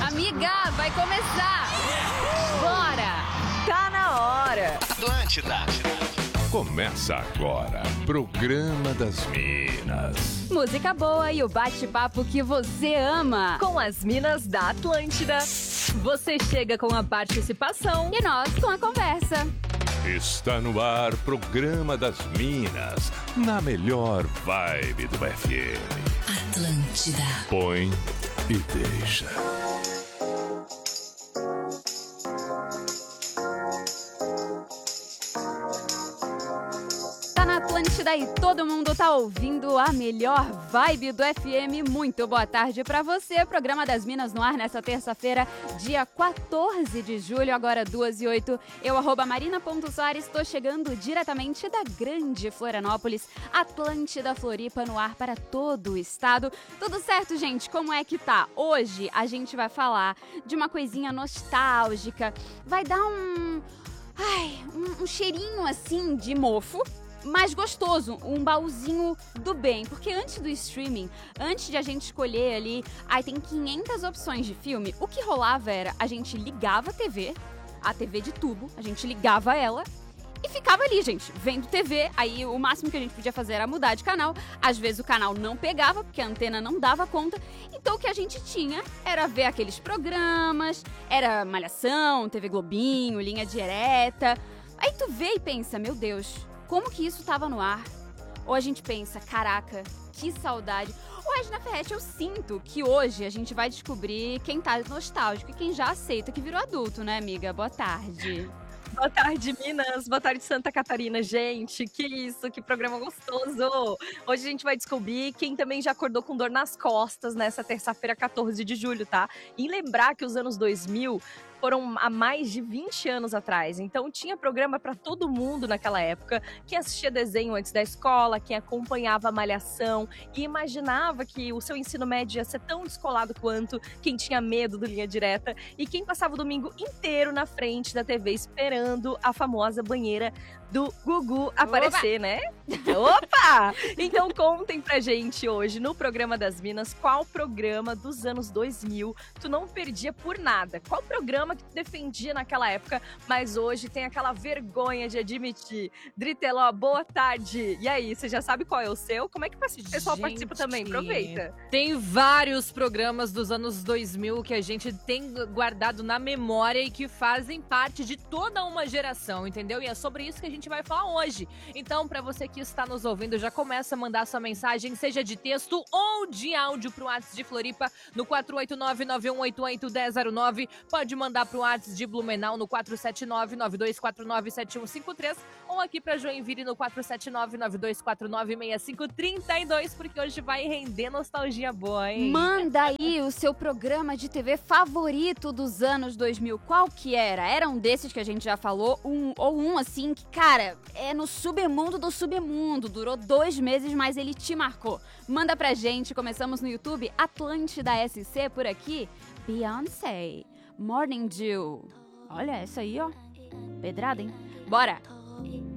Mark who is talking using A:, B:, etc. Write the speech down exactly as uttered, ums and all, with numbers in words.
A: Amiga, vai começar! Bora!
B: Tá na hora!
C: Atlântida!
D: Começa agora, Programa das Minas.
A: Música boa e o bate-papo que você ama.
B: Com as minas da Atlântida. Você chega com a participação.
A: E nós com a conversa.
D: Está no ar, Programa das Minas, na melhor vibe do F M.
E: Atlântida.
D: Põe e deixa.
A: Tá na Atlântida e todo mundo tá ouvindo a melhor vibe do F M. Muito boa tarde pra você. Programa das Minas no ar nessa terça-feira, dia quatorze de julho, agora duas e oito. Eu, arroba marina.soares, estou chegando diretamente da grande Florianópolis, Atlântida Floripa, no ar para todo o estado. Tudo certo, gente? Como é que tá? Hoje a gente vai falar de uma coisinha nostálgica. Vai dar um... Ai, um, um cheirinho assim de mofo, mais gostoso, um baúzinho do bem, porque antes do streaming, antes de a gente escolher ali, ai, tem quinhentas opções de filme, o que rolava era, a gente ligava a T V, a T V de tubo, a gente ligava ela e ficava ali, gente, vendo T V, aí o máximo que a gente podia fazer era mudar de canal, às vezes o canal não pegava, porque a antena não dava conta, então o que a gente tinha era ver aqueles programas, era Malhação, T V Globinho, Linha Direta, aí tu vê e pensa, meu Deus, como que isso tava no ar? Ou a gente pensa, caraca, que saudade. Ou Edna Ferretti, eu sinto que hoje a gente vai descobrir quem tá nostálgico e quem já aceita que virou adulto, né, amiga? Boa tarde.
B: Boa tarde, Minas. Boa tarde, Santa Catarina. Gente, que isso, que programa gostoso. Hoje a gente vai descobrir quem também já acordou com dor nas costas nessa terça-feira, quatorze de julho, tá? E lembrar que os anos dois mil foram há mais de vinte anos atrás, então tinha programa para todo mundo naquela época, quem assistia desenho antes da escola, quem acompanhava a Malhação e imaginava que o seu ensino médio ia ser tão descolado quanto quem tinha medo do Linha Direta e quem passava o domingo inteiro na frente da T V esperando a famosa banheira do Gugu aparecer, Opa! né? Opa! Então contem pra gente hoje no Programa das Minas qual programa dos anos dois mil tu não perdia por nada, qual programa que tu defendia naquela época, mas hoje tem aquela vergonha de admitir. Driteló, boa tarde. E aí, você já sabe qual é o seu? Como é que o pessoal gente, participa também? Aproveita.
F: Tem vários programas dos anos dois mil que a gente tem guardado na memória e que fazem parte de toda uma geração, entendeu? E é sobre isso que a gente vai falar hoje. Então, pra você que está nos ouvindo, já começa a mandar sua mensagem, seja de texto ou de áudio pro WhatsApp de Floripa, no quatro oito nove, nove um oito oito, um zero zero nove. Pode mandar pro WhatsApp de Blumenau no quatro sete nove, nove dois quatro nove, sete um cinco três ou aqui pra Joinville no quatro sete nove, nove dois quatro nove, seis cinco três dois, porque hoje vai render nostalgia boa, hein?
A: Manda aí o seu programa de T V favorito dos anos dois mil. Qual que era? Era um desses que a gente já falou, um, ou um assim que, cara, é no submundo do submundo. Durou dois meses, mas ele te marcou. Manda pra gente. Começamos no YouTube, Atlântida S C por aqui. Beyoncé, Morning Dew. Olha, essa aí, ó. Pedrada, hein? Bora!